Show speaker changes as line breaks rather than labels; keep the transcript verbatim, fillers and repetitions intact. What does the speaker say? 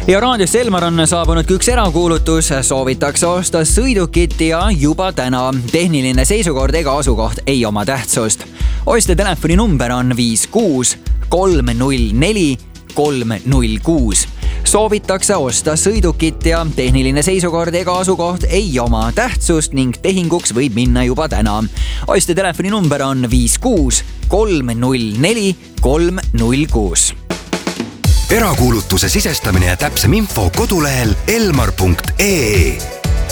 Ja raadios Elmar on saabunudki üks erakuulutus, soovitakse osta sõidukit ja juba täna. Tehniline seisukord ega asukoht ei oma tähtsust. Ostja telefoni number on viis kuus kolm null neli kolm null kuus. Soovitakse osta sõidukit ja tehniline seisukord ega asukoht ei oma tähtsust ning tehinguks võib minna juba täna. Ostja telefoni number on viis kuus kolm null neli kolm null kuus.
Erakuulutuse sisestamine ja täpsem info kodulehel elmar punkt ee.